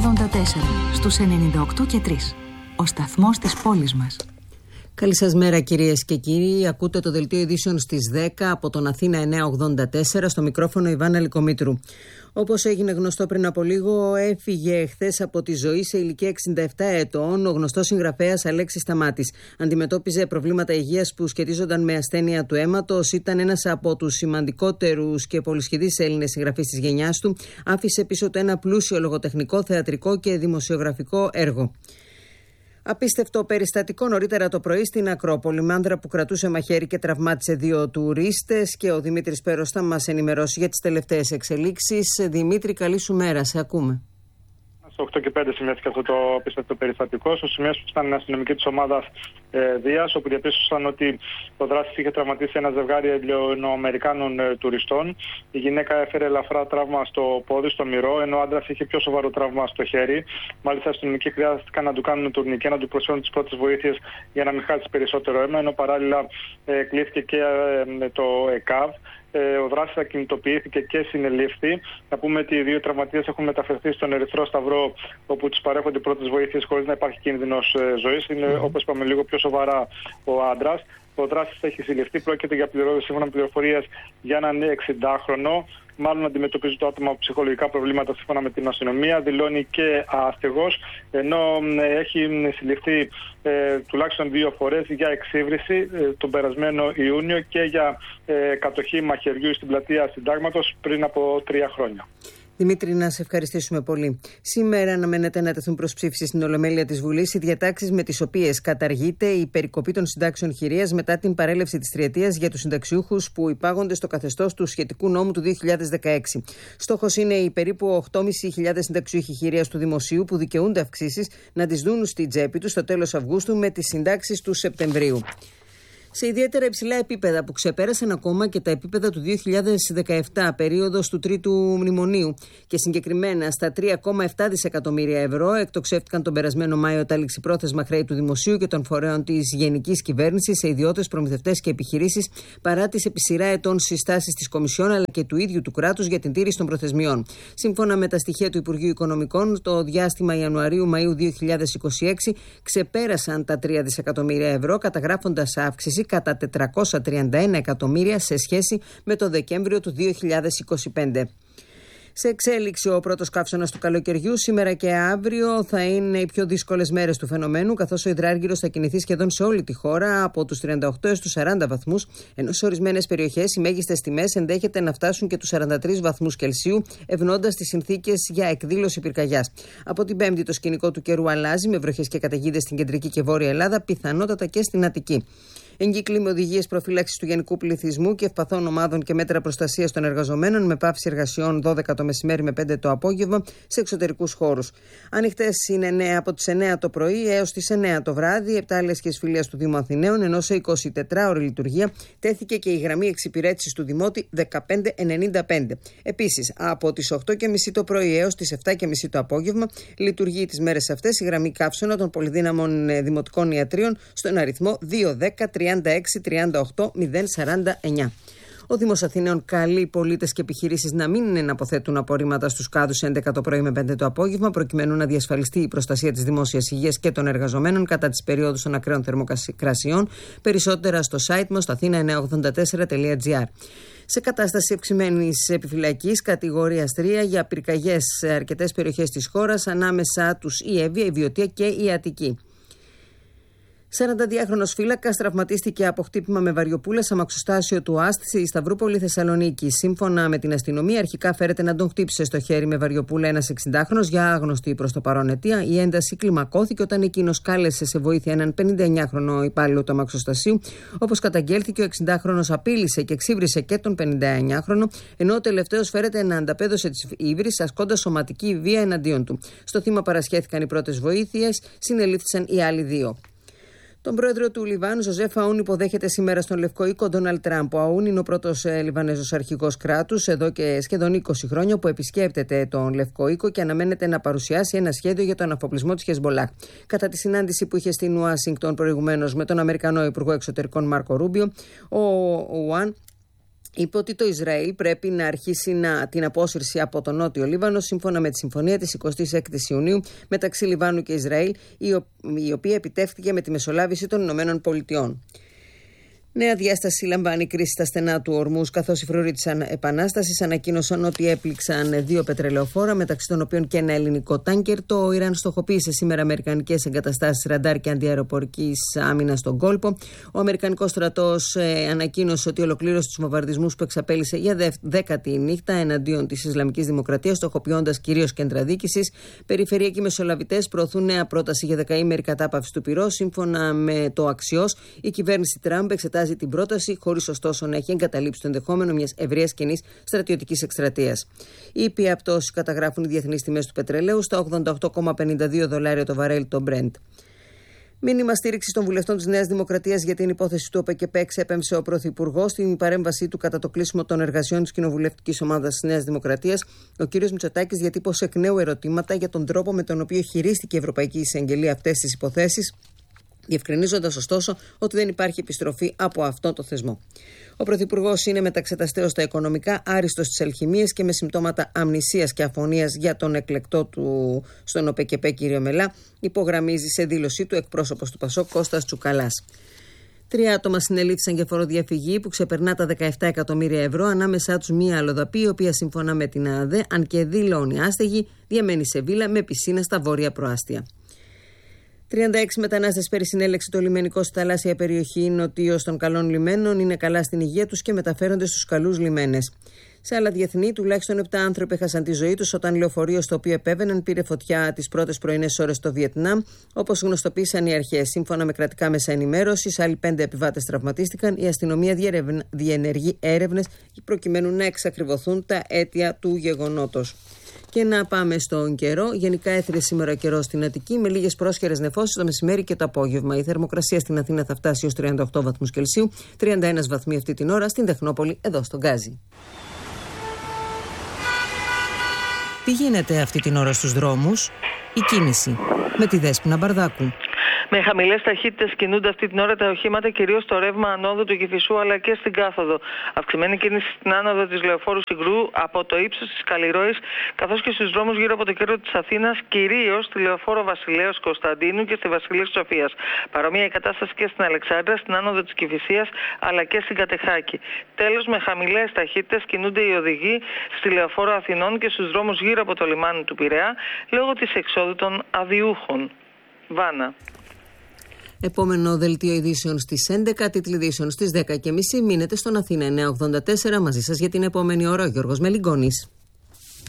στους 98 και 3. Ο σταθμός της πόλης μας. Καλή σας μέρα κυρίες και κύριοι. Ακούτε το δελτίο ειδήσεων στις 10 από τον Αθήνα 984, στο μικρόφωνο Ιβάνα Λικομήτρου. Όπως έγινε γνωστό πριν από λίγο, έφυγε χθες από τη ζωή σε ηλικία 67 ετών ο γνωστός συγγραφέας Αλέξης Σταμάτης. Αντιμετώπιζε προβλήματα υγείας που σχετίζονταν με ασθένεια του αίματος. Ήταν ένας από τους σημαντικότερους και πολυσχηδείς Έλληνες συγγραφείς της γενιάς του. Άφησε πίσω του ένα πλούσιο λογοτεχνικό, θεατρικό και δημοσιογραφικό έργο. Απίστευτο περιστατικό νωρίτερα το πρωί στην Ακρόπολη. Μάνδρα που κρατούσε μαχαίρι και τραυμάτισε 2 τουρίστες. Και ο Δημήτρης Πέρος θα μας ενημερώσει για τις τελευταίες εξελίξεις. Δημήτρη, καλή σου μέρα. Σε ακούμε. Στο 8 και 5 σημειώθηκε αυτό το απίστευτο περιστατικό. Στο σημείο που ήταν η αστυνομική της ομάδας Δίας, όπου διαπίστωσαν ότι ο δράστης είχε τραυματίσει ένα ζευγάρι Ελληνοαμερικάνων τουριστών. Η γυναίκα έφερε ελαφρά τραύμα στο πόδι, στο μυρό, ενώ ο άντρας είχε πιο σοβαρό τραύμα στο χέρι. Μάλιστα, οι αστυνομικοί χρειάστηκαν να του κάνουν τουρνικέ, να του προσφέρουν τις πρώτες βοήθειες για να μην χάσει περισσότερο αίμα, ενώ παράλληλα κλήθηκε και το ΕΚΑΒ. Ο δράστης ακινητοποιήθηκε και συνελήφθη. Να πούμε ότι οι 2 τραυματίες έχουν μεταφερθεί στον Ερυθρό Σταυρό, όπου τους παρέχονται πρώτες βοήθειες χωρίς να υπάρχει κίνδυνος ζωής. Είναι, όπως είπαμε, λίγο πιο σοβαρά ο άντρας. Ο δράστης έχει συλληφθεί. Πρόκειται για σύμφωνα με πληροφορίες για έναν 60χρονο. Μάλλον αντιμετωπίζει το άτομο ψυχολογικά προβλήματα σύμφωνα με την αστυνομία. Δηλώνει και άστεγος, ενώ έχει συλληφθεί τουλάχιστον 2 φορές για εξύβριση τον περασμένο Ιούνιο και για κατοχή μαχαιριού στην πλατεία Συντάγματος πριν από 3 χρόνια. Δημήτρη, να σε ευχαριστήσουμε πολύ. Σήμερα αναμένεται να τεθούν προς ψήφιση στην Ολομέλεια της Βουλής οι διατάξεις με τις οποίες καταργείται η περικοπή των συντάξεων χειρίας μετά την παρέλευση της τριετίας για τους συνταξιούχους που υπάγονται στο καθεστώς του σχετικού νόμου του 2016. Στόχος είναι οι περίπου 8.500 συνταξιούχοι χειρίας του Δημοσίου που δικαιούνται αυξήσεις να τις δουν στη τσέπη τους στο τέλος Αυγούστου με τις συντάξεις του Σεπτεμβρίου. Σε ιδιαίτερα υψηλά επίπεδα που ξεπέρασαν ακόμα και τα επίπεδα του 2017, περίοδος του Τρίτου Μνημονίου, και συγκεκριμένα στα 3,7 δισεκατομμύρια ευρώ, εκτοξεύτηκαν τον περασμένο Μάιο τα ληξιπρόθεσμα χρέη του Δημοσίου και των φορέων της Γενικής Κυβέρνησης σε ιδιώτες, προμηθευτές και επιχειρήσεις, παρά τις επί σειρά ετών συστάσεις της Κομισιόν αλλά και του ίδιου του κράτους για την τήρηση των προθεσμιών. Σύμφωνα με τα στοιχεία του Υπουργείου Οικονομικών, το διάστημα Ιανουαρίου-Μαΐου 2026 ξεπέρασαν τα 3 δισεκατομμύρια ευρώ, καταγράφοντας αύξηση κατά 431 εκατομμύρια σε σχέση με το Δεκέμβριο του 2025. Σε εξέλιξη ο πρώτος καύσωνας του καλοκαιριού. Σήμερα και αύριο θα είναι οι πιο δύσκολες μέρες του φαινομένου, καθώς ο υδράργυρος θα κινηθεί σχεδόν σε όλη τη χώρα από τους 38 έως τους 40 βαθμούς, ενώ σε ορισμένες περιοχές οι μέγιστες τιμές ενδέχεται να φτάσουν και τους 43 βαθμούς Κελσίου, ευνοώντας τις συνθήκες για εκδήλωση πυρκαγιάς. Από την Πέμπτη το σκηνικό του καιρού αλλάζει, με βροχές και καταιγίδες στην κεντρική και βόρεια Ελλάδα, πιθανότατα και στην Αττική. Εγκύκλοι με οδηγίες προφύλαξης του γενικού πληθυσμού και ευπαθών ομάδων και μέτρα προστασίας των εργαζομένων, με πάυση εργασιών 12 το μεσημέρι με 5 το απόγευμα σε εξωτερικούς χώρους. Ανοιχτές είναι από τις 9 το πρωί έως τις 9 το βράδυ, 7 λέσχες φιλίας του Δήμου Αθηναίων, ενώ σε 24ωρη λειτουργία τέθηκε και η γραμμή εξυπηρέτησης του Δημότη 1595. Επίσης, από τις 8.30 το πρωί έως τις 7.30 το απόγευμα λειτουργεί τις μέρες αυτές η γραμμή καύσωνα των πολυδύναμων δημοτικών ιατρίων στον αριθμό 210 36 38 049. Ο Δήμος Αθηναίων καλεί πολίτες και επιχειρήσεις να μην αποθέτουν απορρίμματα στους κάδους 11 το πρωί με 5 το απόγευμα, προκειμένου να διασφαλιστεί η προστασία της δημόσιας υγείας και των εργαζομένων κατά τις περιόδους των ακραίων θερμοκρασιών. Περισσότερα στο site μας, στο athena984.gr. Σε κατάσταση αυξημένης επιφυλακής κατηγορίας 3 για πυρκαγιές σε αρκετές περιοχές της χώρας, ανάμεσα τους η Εύβοια, η Βιωτία και η Αττική. 42χρονος φύλακας τραυματίστηκε από χτύπημα με βαριοπούλα σε αμαξοστάσιο του ΑΣΤ στη Σταυρούπολη, Θεσσαλονίκη. Σύμφωνα με την αστυνομία, αρχικά φέρεται να τον χτύπησε στο χέρι με βαριοπούλα ένας 60χρονος για άγνωστη προς το παρόν αιτία. Η ένταση κλιμακώθηκε όταν εκείνος κάλεσε σε βοήθεια έναν 59χρονο υπάλληλο του αμαξοστασίου. Όπως καταγγέλθηκε, ο 60χρονος απείλησε και εξύβρισε και τον 59χρονο, ενώ ο τελευταίος φέρεται να ανταπέδωσε τις ύβρις ασκώντας σωματική βία εναντίον του. Στο θύμα παρασχέθηκαν οι πρώτες βοήθειες, συνελήφθησαν οι άλλοι 2. Τον πρόεδρο του Λιβάνου, Ζωζέφ Αούν, υποδέχεται σήμερα στον Λευκό Οίκο ο Ντόναλντ Τραμπ. Ο Αούν είναι ο πρώτος Λιβανέζος αρχηγός κράτους εδώ και σχεδόν 20 χρόνια που επισκέπτεται τον Λευκό Οίκο και αναμένεται να παρουσιάσει ένα σχέδιο για τον αφοπλισμό της Χεσμολάχ. Κατά τη συνάντηση που είχε στην Ουάσιγκτον προηγουμένως με τον Αμερικανό Υπουργό Εξωτερικών Μάρκο Ρούμπιο, ο Αούν είπε ότι το Ισραήλ πρέπει να αρχίσει την απόσυρση από το Νότιο Λίβανο σύμφωνα με τη συμφωνία της 26ης Ιουνίου μεταξύ Λιβάνου και Ισραήλ, η οποία επιτεύχθηκε με τη μεσολάβηση των Ηνωμένων Πολιτειών. Νέα διάσταση λαμβάνει η κρίση στα στενά του Ορμούζ, καθώς οι φρουροί της Επανάστασης ανακοίνωσαν ότι έπληξαν 2 πετρελαιοφόρα, μεταξύ των οποίων και ένα ελληνικό τάνκερ. Το Ιράν στοχοποίησε σήμερα αμερικανικές εγκαταστάσεις ραντάρ και αντιαεροπορικής άμυνας στον κόλπο. Ο Αμερικανικός στρατός ανακοίνωσε ότι ολοκλήρωσε τους βομβαρδισμούς που εξαπέλυσε για 10η νύχτα εναντίον της Ισλαμικής Δημοκρατίας, στοχοποιώντας κυρίως κέντρα δίκησης. Περιφερειακοί μεσολαβητές προωθούν νέα πρόταση για 10ημερη κατάπαυση του πυρός. Σύμφωνα με το Αξιός, η κυβέρνηση Τραμπ εξετάζει την πρόταση, χωρίς ωστόσο να έχει εγκαταλείψει το ενδεχόμενο μιας ευρείας κοινής στρατιωτικής εκστρατείας. Οι ήπιοι πτώσεις καταγράφουν οι διεθνείς τιμές του πετρελαίου στα $88,52 το βαρέλ το Brent. Μήνυμα στήριξη των βουλευτών της Νέας Δημοκρατίας για την υπόθεση του ΟΠΕΚΕΠΕ εξέπεμψε ο Πρωθυπουργός στην παρέμβασή του κατά το κλείσιμο των εργασιών της κοινοβουλευτικής ομάδας της Νέας Δημοκρατίας. Ο κ. Μητσοτάκης διατύπωσε εκ νέου ερωτήματα για τον τρόπο με τον οποίο χειρίστηκε η Ευρωπαϊκή Εισαγγελία αυτές τις υποθέσεις, διευκρινίζοντας ωστόσο ότι δεν υπάρχει επιστροφή από αυτό το θεσμό. Ο Πρωθυπουργός είναι μεταξεταστέως στα οικονομικά, άριστος στις αλχημίες και με συμπτώματα αμνησίας και αφωνίας για τον εκλεκτό του στον ΟΠΕΚΕΠΕ κ. Μελά, υπογραμμίζει σε δήλωσή του εκπρόσωπος του ΠΑΣΟΚ Κώστας Τσουκαλάς. 3 άτομα συνελήφθησαν για φοροδιαφυγή που ξεπερνά τα 17 εκατομμύρια ευρώ, ανάμεσά τους μία αλλοδαπή, η οποία σύμφωνα με την ΑΔΕ, αν και δηλώνει άστεγη, διαμένει σε βίλα με πισίνα στα βόρεια προάστια. 36 μετανάστες πέρυσι συνέλεξε το λιμενικό στη θαλάσσια περιοχή νοτίως των καλών λιμένων, είναι καλά στην υγεία τους και μεταφέρονται στους καλούς λιμένες. Σε άλλα διεθνή, τουλάχιστον 7 άνθρωποι έχασαν τη ζωή τους όταν λεωφορείο στο οποίο επέβαιναν πήρε φωτιά τις πρώτες πρωινές ώρες στο Βιετνάμ, όπως γνωστοποίησαν οι αρχές. Σύμφωνα με κρατικά μέσα ενημέρωσης, άλλοι 5 επιβάτες τραυματίστηκαν. Η αστυνομία διενεργεί έρευνες προκειμένου να εξακριβωθούν τα αίτια του γεγονότος. Και να πάμε στον καιρό. Γενικά έθρε σήμερα καιρό στην Αττική με λίγες πρόσχερες νεφώσεις το μεσημέρι και το απόγευμα. Η θερμοκρασία στην Αθήνα θα φτάσει ως 38 βαθμούς Κελσίου, 31 βαθμοί αυτή την ώρα στην Τεχνόπολη, εδώ στον Γκάζι. Τι γίνεται αυτή την ώρα στους δρόμους? Η κίνηση με τη Δέσποινα Μπαρδάκου. Με χαμηλές ταχύτητες κινούνται αυτή την ώρα τα οχήματα, κυρίως στο ρεύμα ανόδου του Κηφισού αλλά και στην κάθοδο. Αυξημένη κίνηση στην άνοδο της Λεωφόρου Συγκρού από το ύψος της Καλλιρόης, καθώς και στους δρόμους γύρω από το κέντρο της Αθήνας, κυρίως στη Λεωφόρο Βασιλέως Κωνσταντίνου και στη Βασιλείας Σοφίας. Παρόμοια η κατάσταση και στην Αλεξάνδρα, στην άνοδο της Κηφισίας αλλά και στην Κατεχάκη. Τέλος, με χαμηλές ταχύτητες κινούνται οι οδηγοί στη Λεωφόρο Αθηνών και στους δρόμους γύρω από το λιμάνι του Πειραιά, λόγω της εξόδου των αδιούχων. Βάνα. Επόμενο δελτίο ειδήσεων στις 11, τίτλοι ειδήσεων στις 10:30. Μείνετε στον Αθήνα 984, μαζί σας για την επόμενη ώρα ο Γιώργος Μελιγκόνης.